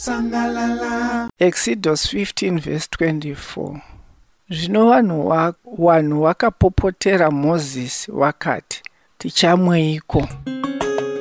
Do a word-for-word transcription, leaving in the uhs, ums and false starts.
sangalala. Exodus fifteen verse twenty-four. Zvino vanhu wa, vanhu vakapopotera Mozisi vakati, tichamweiko?